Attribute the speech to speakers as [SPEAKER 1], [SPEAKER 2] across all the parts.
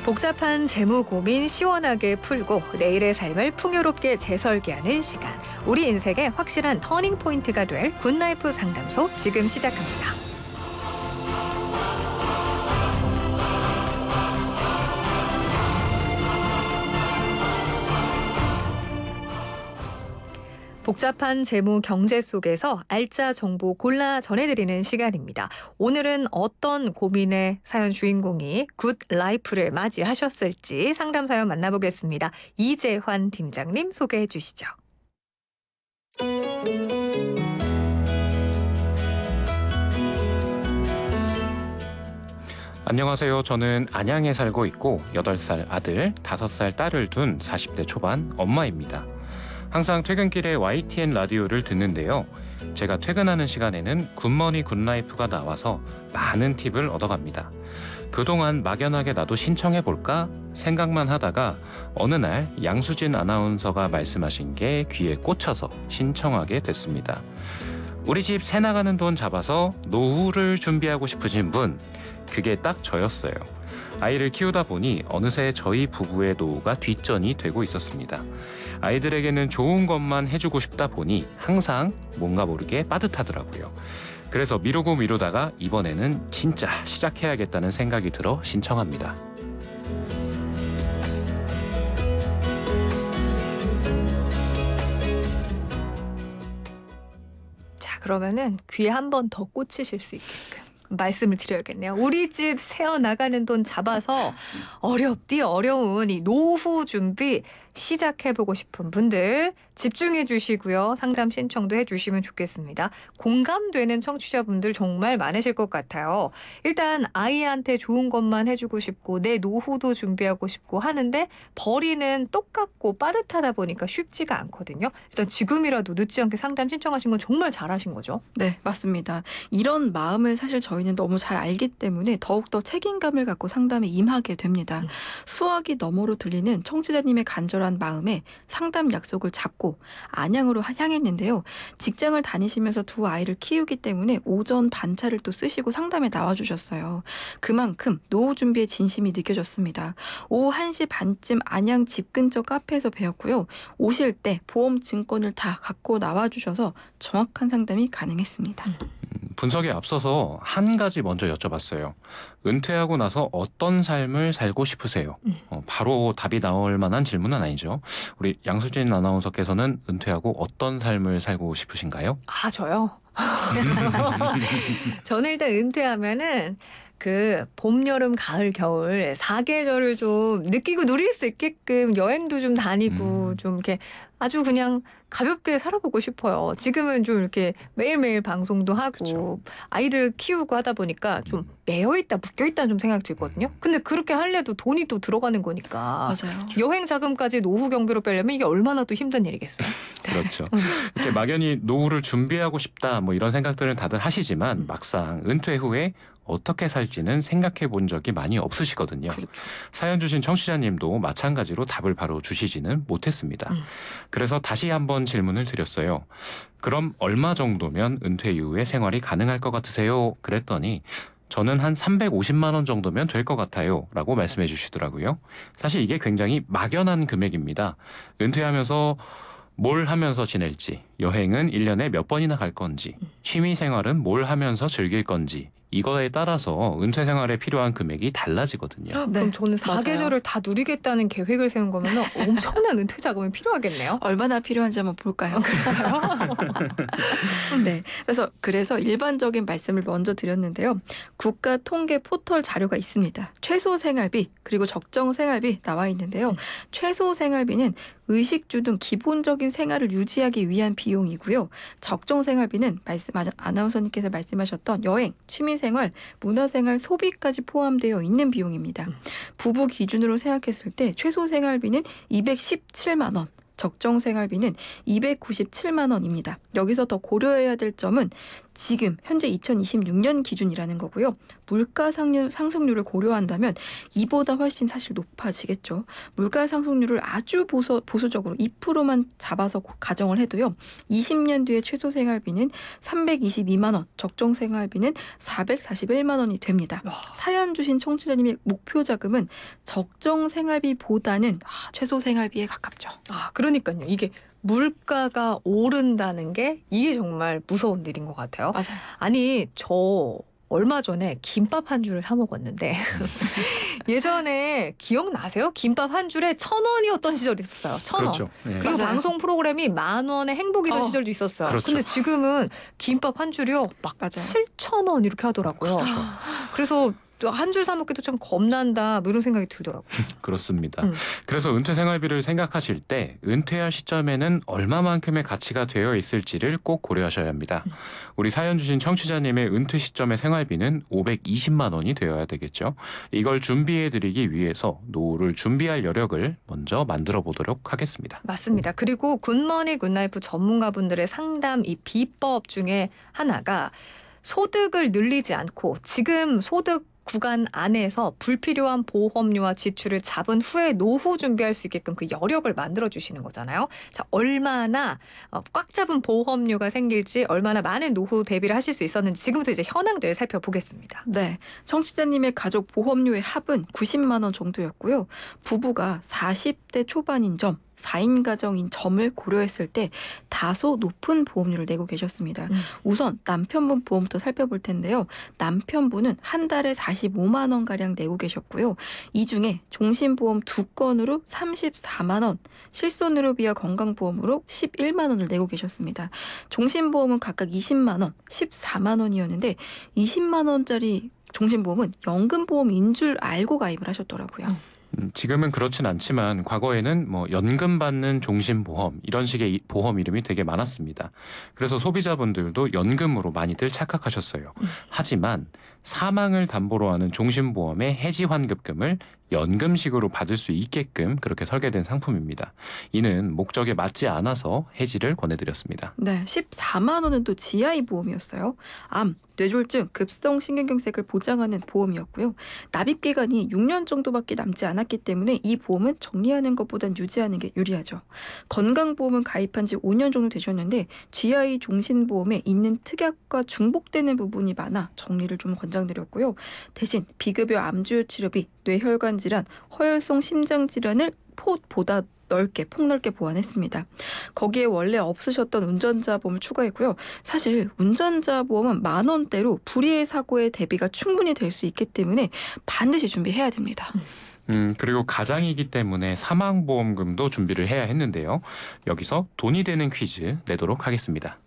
[SPEAKER 1] 복잡한 재무 고민 시원하게 풀고 내일의 삶을 풍요롭게 재설계하는 시간. 우리 인생의 확실한 터닝 포인트가 될 굿라이프 상담소 지금 시작합니다. 복잡한 재무 경제 속에서 알짜 정보 골라 전해드리는 시간입니다. 오늘은 어떤 고민의 사연 주인공이 굿 라이프를 맞이하셨을지 상담 사연 만나보겠습니다. 이재환 팀장님 소개해 주시죠.
[SPEAKER 2] 안녕하세요. 저는 안양에 살고 있고 8살 아들, 5살 딸을 둔 40대 초반 엄마입니다. 항상 퇴근길에 YTN 라디오를 듣는데요. 제가 퇴근하는 시간에는 굿머니 굿라이프가 나와서 많은 팁을 얻어갑니다. 그동안 막연하게 나도 신청해볼까 생각만 하다가 어느 날 양수진 아나운서가 말씀하신 게 귀에 꽂혀서 신청하게 됐습니다. 우리 집 새 나가는 돈 잡아서 노후를 준비하고 싶으신 분, 그게 딱 저였어요. 아이를 키우다 보니 어느새 저희 부부의 노후가 뒷전이 되고 있었습니다. 아이들에게는 좋은 것만 해주고 싶다 보니 항상 뭔가 모르게 빠듯하더라고요. 그래서 미루다가 이번에는 진짜 시작해야겠다는 생각이 들어 신청합니다.
[SPEAKER 1] 자, 그러면은 귀에 한 번 더 꽂히실 수 있게끔 말씀을 드려야겠네요. 우리 집 새어 나가는 돈 잡아서 어려운 이 노후 준비 시작해보고 싶은 분들 집중해 주시고요. 상담 신청도 해주시면 좋겠습니다. 공감되는 청취자분들 정말 많으실 것 같아요. 일단 아이한테 좋은 것만 해주고 싶고 내 노후도 준비하고 싶고 하는데 벌이는 똑같고 빠듯하다 보니까 쉽지가 않거든요. 일단 지금이라도 늦지 않게 상담 신청하신 건 정말 잘하신 거죠?
[SPEAKER 3] 네, 맞습니다. 이런 마음을 사실 저희는 너무 잘 알기 때문에 더욱더 책임감을 갖고 상담에 임하게 됩니다. 수화기 너머로 들리는 청취자님의 간절한 마음에 상담 약속을 잡고 안양으로 향했는데요. 직장을 다니시면서 두 아이를 키우기 때문에 오전 반차를 또 쓰시고 상담에 나와주셨어요. 그만큼 노후 준비에 진심이 느껴졌습니다. 오후 1시 반쯤 안양 집 근처 카페에서 뵈었고요. 오실 때 보험 증권을 다 갖고 나와주셔서 정확한 상담이 가능했습니다.
[SPEAKER 2] 분석에 앞서서 한 가지 먼저 여쭤봤어요. 은퇴하고 나서 어떤 삶을 살고 싶으세요? 바로 답이 나올 만한 질문은 아니죠. 우리 양수진 아나운서께서는 은퇴하고 어떤 삶을 살고 싶으신가요?
[SPEAKER 1] 아, 저요? 저는 일단 은퇴하면은 그 봄, 여름, 가을, 겨울 4계절을 좀 느끼고 누릴 수 있게끔 여행도 좀 다니고 좀 이렇게 아주 그냥 가볍게 살아보고 싶어요. 지금은 좀 이렇게 매일매일 방송도 하고
[SPEAKER 2] 그쵸.
[SPEAKER 1] 아이를 키우고 하다 보니까 좀 매여있다 묶여있다는 좀 생각이 들거든요. 근데 그렇게 하려도 돈이 또 들어가는 거니까
[SPEAKER 3] 맞아요.
[SPEAKER 1] 여행 자금까지 노후 경비로 빼려면 이게 얼마나 또 힘든 일이겠어요.
[SPEAKER 2] 그렇죠. 이렇게 막연히 노후를 준비하고 싶다 뭐 이런 생각들은 다들 하시지만 막상 은퇴 후에 어떻게 살지는 생각해 본 적이 많이 없으시거든요.
[SPEAKER 1] 그렇죠.
[SPEAKER 2] 사연 주신 청취자님도 마찬가지로 답을 바로 주시지는 못했습니다. 그래서 다시 한번 질문을 드렸어요. 그럼 얼마 정도면 은퇴 이후에 생활이 가능할 것 같으세요? 그랬더니 저는 한 350만 원 정도면 될 것 같아요 라고 말씀해 주시더라고요. 사실 이게 굉장히 막연한 금액입니다. 은퇴하면서 뭘 하면서 지낼지, 여행은 1년에 몇 번이나 갈 건지, 취미생활은 뭘 하면서 즐길 건지 이거에 따라서 은퇴 생활에 필요한 금액이 달라지거든요.
[SPEAKER 1] 그럼 저는
[SPEAKER 3] 맞아요.
[SPEAKER 1] 4계절을 다 누리겠다는 계획을 세운 거면 엄청난 은퇴 자금이 필요하겠네요.
[SPEAKER 3] 얼마나 필요한지 한번 볼까요? 네, 그래서 일반적인 말씀을 먼저 드렸는데요. 국가 통계 포털 자료가 있습니다. 최소 생활비 그리고 적정 생활비 나와 있는데요. 최소 생활비는 의식주 등 기본적인 생활을 유지하기 위한 비용이고요. 적정 생활비는 아나운서님께서 말씀하셨던 여행, 취미생활, 문화생활, 소비까지 포함되어 있는 비용입니다. 부부 기준으로 생각했을 때 최소 생활비는 217만 원. 적정 생활비는 297만 원입니다. 여기서 더 고려해야 될 점은 지금 현재 2026년 기준이라는 거고요. 물가 상승률을 고려한다면 이보다 훨씬 사실 높아지겠죠. 물가 상승률을 아주 보수적으로 2%만 잡아서 가정을 해도요. 20년 뒤에 최소 생활비는 322만 원, 적정 생활비는 441만 원이 됩니다. 사연 주신 청취자님의 목표 자금은 적정 생활비보다는 최소 생활비에 가깝죠.
[SPEAKER 1] 그러니까요. 이게 물가가 오른다는 게 이게 정말 무서운 일인 것 같아요.
[SPEAKER 3] 맞아요.
[SPEAKER 1] 아니 저 얼마 전에 김밥 한 줄을 사 먹었는데 예전에 기억나세요? 김밥 한 줄에 1,000원이었던 시절이 있었어요. 1,000원.
[SPEAKER 2] 그렇죠. 예.
[SPEAKER 1] 그리고
[SPEAKER 3] 맞아요.
[SPEAKER 1] 방송 프로그램이 10,000원의 행복이던 시절도 있었어요.
[SPEAKER 2] 그렇죠.
[SPEAKER 1] 근데 지금은 김밥 한 줄이요. 막
[SPEAKER 3] 맞아요.
[SPEAKER 1] 7,000원 이렇게 하더라고요.
[SPEAKER 2] 그렇죠.
[SPEAKER 1] 그래서 한 줄 사 먹기도 참 겁난다 뭐 이런 생각이 들더라고요.
[SPEAKER 2] 그렇습니다.
[SPEAKER 1] 음.
[SPEAKER 2] 그래서 은퇴 생활비를 생각하실 때 은퇴할 시점에는 얼마만큼의 가치가 되어 있을지를 꼭 고려하셔야 합니다. 우리 사연 주신 청취자님의 은퇴 시점의 생활비는 520만 원이 되어야 되겠죠. 이걸 준비해드리기 위해서 노후를 준비할 여력을 먼저 만들어 보도록 하겠습니다.
[SPEAKER 1] 맞습니다. 그리고 굿머니 굿나이프 전문가분들의 상담 이 비법 중에 하나가 소득을 늘리지 않고 지금 소득 구간 안에서 불필요한 보험료와 지출을 잡은 후에 노후 준비할 수 있게끔 그 여력을 만들어 주시는 거잖아요. 자, 얼마나 꽉 잡은 보험료가 생길지 얼마나 많은 노후 대비를 하실 수 있었는지 지금부터 이제 현황들 살펴보겠습니다.
[SPEAKER 3] 네, 청취자님의 가족 보험료의 합은 90만 원 정도였고요. 부부가 40대 초반인 점, 4인 가정인 점을 고려했을 때 다소 높은 보험료를 내고 계셨습니다. 우선 남편분 보험부터 살펴볼 텐데요. 남편분은 한 달에 45만 원가량 내고 계셨고요. 이 중에 종신보험 2건으로 34만 원, 실손의료비와 건강보험으로 11만 원을 내고 계셨습니다. 종신보험은 각각 20만 원, 14만 원이었는데 20만 원짜리 종신보험은 연금보험인 줄 알고 가입을 하셨더라고요.
[SPEAKER 2] 지금은 그렇진 않지만 과거에는 뭐 연금 받는 종신보험 이런 식의 보험 이름이 되게 많았습니다. 그래서 소비자분들도 연금으로 많이들 착각하셨어요. 하지만 사망을 담보로 하는 종신보험의 해지환급금을 연금식으로 받을 수 있게끔 그렇게 설계된 상품입니다. 이는 목적에 맞지 않아서 해지를 권해드렸습니다.
[SPEAKER 3] 네, 14만 원은 또 GI 보험이었어요. 암, 뇌졸중, 급성 신경경색을 보장하는 보험이었고요. 납입 기간이 6년 정도밖에 남지 않았기 때문에 이 보험은 정리하는 것보단 유지하는 게 유리하죠. 건강보험은 가입한 지 5년 정도 되셨는데 GI 종신보험에 있는 특약과 중복되는 부분이 많아 정리를 좀 권장드렸고요. 대신 비급여 암주요 치료비, 뇌혈관 질환, 허혈성 심장 질환을 보다 폭넓게 보완했습니다. 거기에 원래 없으셨던 운전자 보험을 추가했고요. 사실 운전자 보험은 10,000원대로 불의의 사고의 대비가 충분히 될 수 있기 때문에 반드시 준비해야 됩니다.
[SPEAKER 2] 그리고 가장이기 때문에 사망보험금도 준비를 해야 했는데요. 여기서 돈이 되는 퀴즈 내도록 하겠습니다.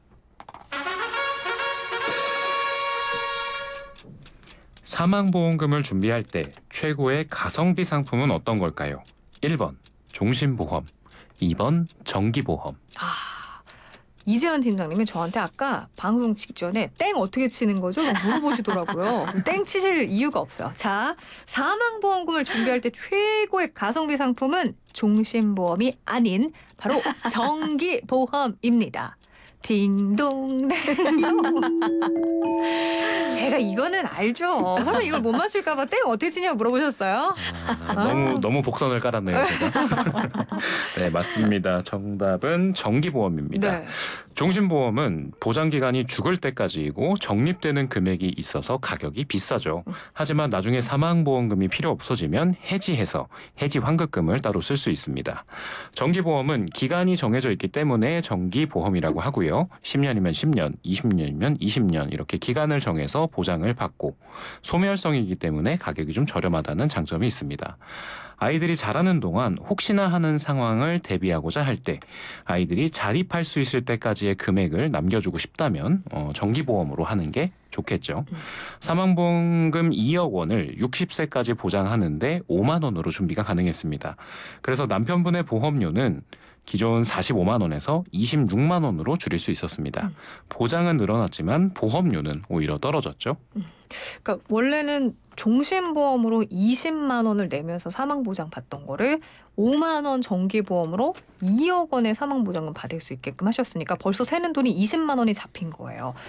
[SPEAKER 2] 사망보험금을 준비할 때 최고의 가성비 상품은 어떤 걸까요? 1번 종신보험, 2번 정기보험.
[SPEAKER 1] 이재환 팀장님이 저한테 아까 방송 직전에 땡 어떻게 치는 거죠? 막 물어보시더라고요. 땡 치실 이유가 없어요. 자, 사망보험금을 준비할 때 최고의 가성비 상품은 종신보험이 아닌 바로 정기보험입니다. 딩동댕동. 제가 이거는 알죠. 설마 이걸 못 맞출까봐 땡 어떻게 치냐고 물어보셨어요?
[SPEAKER 2] 너무 복선을 깔았네요. 제가. 네, 맞습니다. 정답은 정기보험입니다.
[SPEAKER 1] 네.
[SPEAKER 2] 종신보험은 보장기간이 죽을 때까지이고 적립되는 금액이 있어서 가격이 비싸죠. 하지만 나중에 사망보험금이 필요 없어지면 해지해서 해지환급금을 따로 쓸 수 있습니다. 정기보험은 기간이 정해져 있기 때문에 정기보험이라고 하고요. 10년이면 10년, 20년이면 20년 이렇게 기간을 정해서 보장을 받고 소멸성이기 때문에 가격이 좀 저렴하다는 장점이 있습니다. 아이들이 자라는 동안 혹시나 하는 상황을 대비하고자 할 때 아이들이 자립할 수 있을 때까지의 금액을 남겨주고 싶다면 정기보험으로 하는 게 좋겠죠. 사망보험금 2억 원을 60세까지 보장하는데 5만 원으로 준비가 가능했습니다. 그래서 남편분의 보험료는 기존 45만 원에서 26만 원으로 줄일 수 있었습니다. 보장은 늘어났지만 보험료는 오히려 떨어졌죠.
[SPEAKER 1] 그러니까 원래는 종신보험으로 20만 원을 내면서 사망보장 받던 거를 5만 원 정기보험으로 2억 원의 사망보장금 받을 수 있게끔 하셨으니까 벌써 새는 돈이 20만 원이 잡힌 거예요.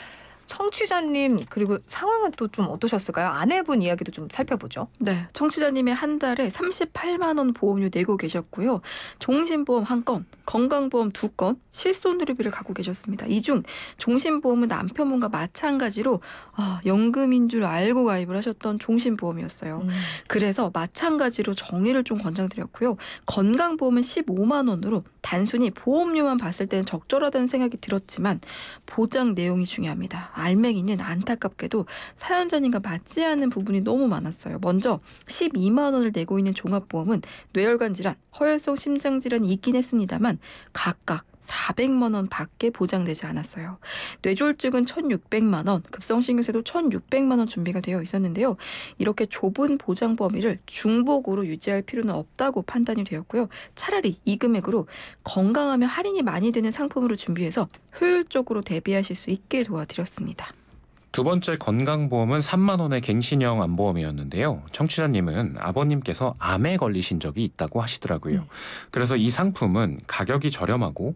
[SPEAKER 1] 청취자님 그리고 상황은 또 좀 어떠셨을까요? 아내분 이야기도 좀 살펴보죠.
[SPEAKER 3] 네, 청취자님이 한 달에 38만 원 보험료 내고 계셨고요. 종신보험 1건, 건강보험 2건, 실손의료비를 갖고 계셨습니다. 이 중 종신보험은 남편분과 마찬가지로 연금인 줄 알고 가입을 하셨던 종신보험이었어요. 그래서 마찬가지로 정리를 좀 권장드렸고요. 건강보험은 15만 원으로 단순히 보험료만 봤을 때는 적절하다는 생각이 들었지만 보장 내용이 중요합니다. 알맹이는 안타깝게도 사연자님과 맞지 않는 부분이 너무 많았어요. 먼저 12만 원을 내고 있는 종합보험은 뇌혈관 질환, 허혈성 심장 질환이 있긴 했습니다만 각각 400만 원 밖에 보장되지 않았어요. 뇌졸중은 1,600만 원, 급성신경쇠도 1,600만 원 준비가 되어 있었는데요. 이렇게 좁은 보장 범위를 중복으로 유지할 필요는 없다고 판단이 되었고요. 차라리 이 금액으로 건강하며 할인이 많이 되는 상품으로 준비해서 효율적으로 대비하실 수 있게 도와드렸습니다.
[SPEAKER 2] 두 번째 건강보험은 3만 원의 갱신형 암보험이었는데요. 청취자님은 아버님께서 암에 걸리신 적이 있다고 하시더라고요. 그래서 이 상품은 가격이 저렴하고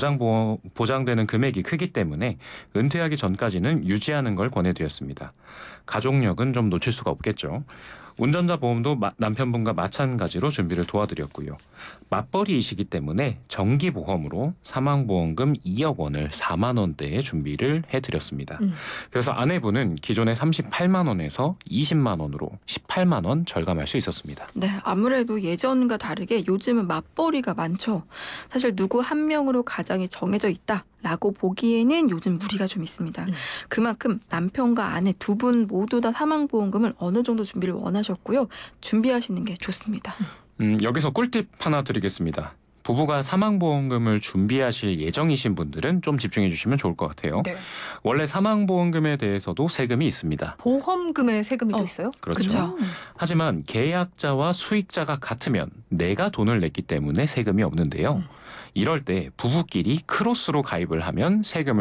[SPEAKER 2] 보장되는 금액이 크기 때문에 은퇴하기 전까지는 유지하는 걸 권해드렸습니다. 가족력은 좀 놓칠 수가 없겠죠. 운전자 보험도 남편분과 마찬가지로 준비를 도와드렸고요. 맞벌이이시기 때문에 정기보험으로 사망보험금 2억 원을 4만 원대에 준비를 해드렸습니다. 그래서 아내분은 기존의 38만 원에서 20만 원으로 18만 원 절감할 수 있었습니다.
[SPEAKER 3] 네, 아무래도 예전과 다르게 요즘은 맞벌이가 많죠. 사실 누구 한 명으로 가정이 정해져 있다라고 보기에는 요즘 무리가 좀 있습니다. 그만큼 남편과 아내 두 분 모두 다 사망보험금을 어느 정도 준비를 원하셨고요. 준비하시는 게 좋습니다.
[SPEAKER 2] 여기서 꿀팁 하나 드리겠습니다. 부부가 사망보험금을 준비하실 예정이신 분들은 좀 집중해 주시면 좋을 것 같아요.
[SPEAKER 1] 네.
[SPEAKER 2] 원래 사망보험금에 대해서도 세금이 있습니다.
[SPEAKER 1] 보험금에 세금이 또 있어요?
[SPEAKER 2] 그렇죠.
[SPEAKER 3] 그쵸.
[SPEAKER 2] 하지만 계약자와 수익자가 같으면 내가 돈을 냈기 때문에 세금이 없는데요. 이럴 때 부부끼리 크로스로 가입을 하면 세금을